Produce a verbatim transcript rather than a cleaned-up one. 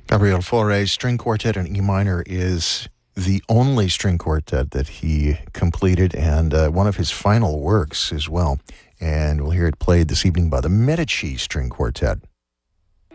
Gabriel Fauré's string quartet in E minor is the only string quartet that he completed, and uh, one of his final works as well. And we'll hear it played this evening by the Medici String Quartet.